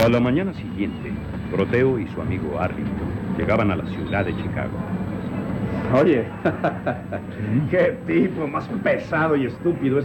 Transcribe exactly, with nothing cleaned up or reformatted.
A la mañana siguiente, Proteo y su amigo Arlington llegaban a la ciudad de Chicago. Oye, qué tipo más pesado y estúpido es